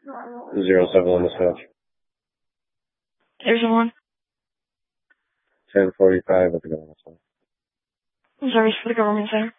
07 on dispatch. There's one. 1045 at the government center. Service for the government center.